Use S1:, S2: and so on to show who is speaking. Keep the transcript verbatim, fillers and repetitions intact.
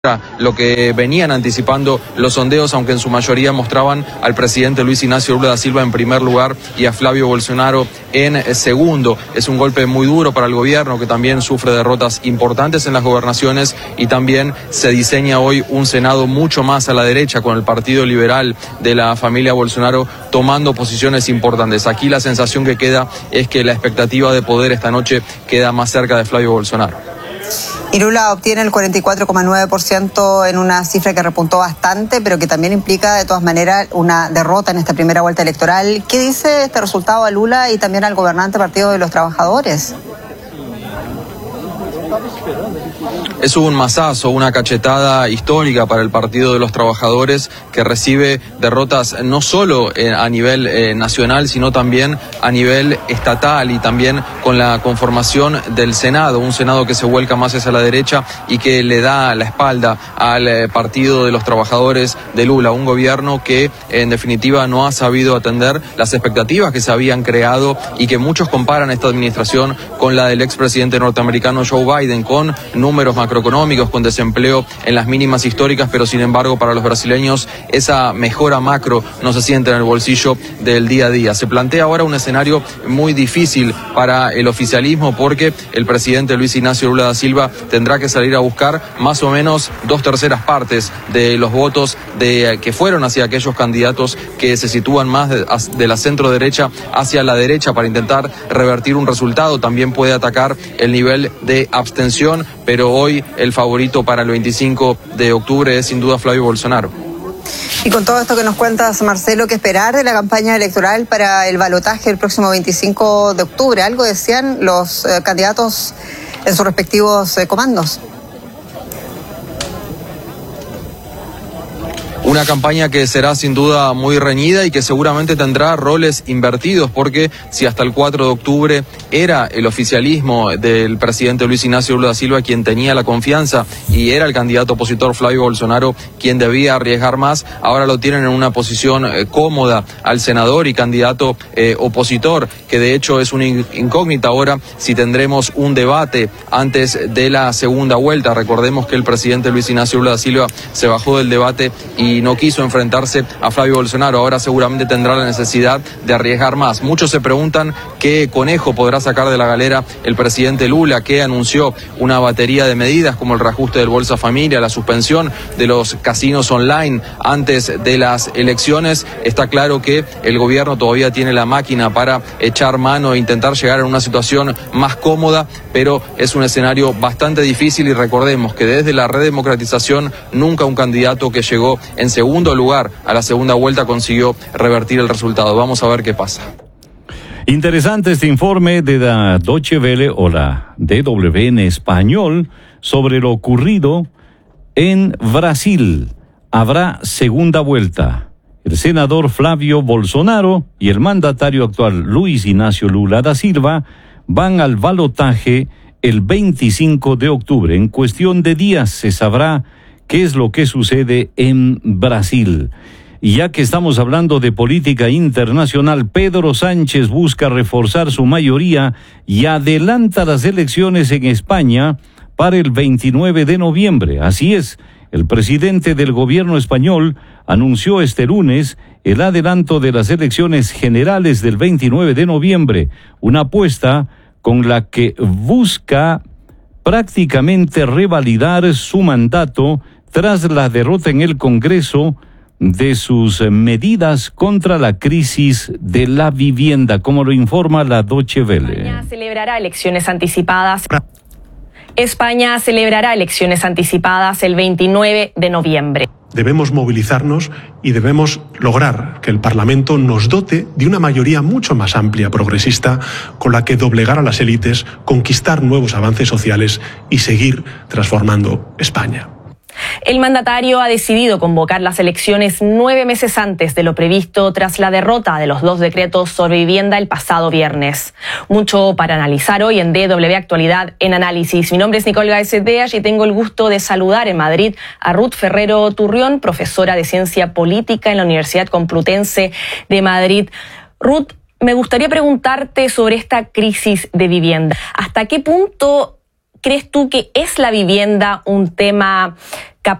S1: lo que venían anticipando los sondeos, aunque en su mayoría mostraban al presidente Luis Ignacio Lula da Silva en primer lugar y a Flavio Bolsonaro en segundo. Es un golpe muy duro para el gobierno, que también sufre derrotas importantes en las gobernaciones, y también se diseña hoy un Senado mucho más a la derecha, con el Partido Liberal de la familia Bolsonaro tomando posiciones importantes. Aquí la sensación que queda es que la expectativa de poder esta noche queda más cerca de Flavio Bolsonaro.
S2: Y Lula obtiene el cuarenta y cuatro coma nueve por ciento en una cifra que repuntó bastante, pero que también implica de todas maneras una derrota en esta primera vuelta electoral. ¿Qué dice este resultado a Lula y también al gobernante Partido de los Trabajadores?
S1: Es un mazazo, una cachetada histórica para el Partido de los Trabajadores, que recibe derrotas no solo a nivel eh, nacional, sino también a nivel estatal, y también con la conformación del Senado, un Senado que se vuelca más hacia la derecha y que le da la espalda al eh, Partido de los Trabajadores de Lula, un gobierno que en definitiva no ha sabido atender las expectativas que se habían creado y que muchos comparan esta administración con la del expresidente norteamericano Joe Biden, con números macroeconómicos, con desempleo en las mínimas históricas, pero sin embargo para los brasileños esa mejora macro no se siente en el bolsillo del día a día. Se plantea ahora un escenario muy difícil para el oficialismo, porque el presidente Luis Ignacio Lula da Silva tendrá que salir a buscar más o menos dos terceras partes de los votos de que fueron hacia aquellos candidatos que se sitúan más de, de la centro derecha hacia la derecha, para intentar revertir un resultado. También puede atacar el nivel de abstención, pero hoy el favorito para el veinticinco de octubre es sin duda Flavio Bolsonaro.
S2: Y con todo esto que nos cuentas, Marcelo, ¿qué esperar de la campaña electoral para el balotaje el próximo veinticinco de octubre? ¿Algo decían los eh, candidatos en sus respectivos eh, comandos?
S1: Una campaña que será sin duda muy reñida y que seguramente tendrá roles invertidos, porque si hasta el cuatro de octubre era el oficialismo del presidente Luis Ignacio Lula da Silva quien tenía la confianza y era el candidato opositor Flavio Bolsonaro quien debía arriesgar más, ahora lo tienen en una posición eh, cómoda al senador y candidato eh, opositor, que de hecho es una incógnita ahora si tendremos un debate antes de la segunda vuelta. Recordemos que el presidente Luis Ignacio Lula da Silva se bajó del debate y y no quiso enfrentarse a Flavio Bolsonaro. Ahora seguramente tendrá la necesidad de arriesgar más. Muchos se preguntan qué conejo podrá sacar de la galera el presidente Lula, que anunció una batería de medidas como el reajuste del Bolsa Familia, la suspensión de los casinos online antes de las elecciones. Está claro que el gobierno todavía tiene la máquina para echar mano e intentar llegar a una situación más cómoda, pero es un escenario bastante difícil, y recordemos que desde la redemocratización nunca un candidato que llegó en segundo lugar a la segunda vuelta consiguió revertir el resultado. Vamos a ver qué pasa.
S3: Interesante este informe de la Deutsche Welle o la D W en español sobre lo ocurrido en Brasil. Habrá segunda vuelta. El senador Flavio Bolsonaro y el mandatario actual Luis Ignacio Lula da Silva van al balotaje el veinticinco de octubre. En cuestión de días se sabrá qué es lo que sucede en Brasil. Y ya que estamos hablando de política internacional, Pedro Sánchez busca reforzar su mayoría y adelanta las elecciones en España para el veintinueve de noviembre. Así es, el presidente del gobierno español anunció este lunes el adelanto de las elecciones generales del veintinueve de noviembre, una apuesta con la que busca prácticamente revalidar su mandato tras la derrota en el Congreso de sus medidas contra la crisis de la vivienda, como lo informa la Deutsche Welle.
S4: España celebrará elecciones anticipadas. España celebrará elecciones anticipadas el veintinueve de noviembre.
S5: Debemos movilizarnos y debemos lograr que el Parlamento nos dote de una mayoría mucho más amplia, progresista, con la que doblegar a las élites, conquistar nuevos avances sociales y seguir transformando España.
S4: El mandatario ha decidido convocar las elecciones nueve meses antes de lo previsto tras la derrota de los dos decretos sobre vivienda el pasado viernes. Mucho para analizar hoy en D W Actualidad en Análisis. Mi nombre es Nicole Gaeseteas y tengo el gusto de saludar en Madrid a Ruth Ferrero Turrión, profesora de Ciencia Política en la Universidad Complutense de Madrid. Ruth, me gustaría preguntarte sobre esta crisis de vivienda. ¿Hasta qué punto ¿crees tú que es la vivienda un tema